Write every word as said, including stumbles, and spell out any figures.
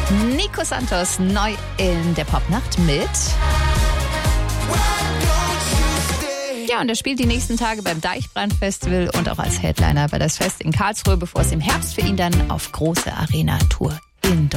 Nico Santos neu in der Popnacht mit. Ja, und er spielt die nächsten Tage beim Deichbrand-Festival und auch als Headliner bei das Fest in Karlsruhe, bevor es im Herbst für ihn dann auf große Arena-Tour in Deutschland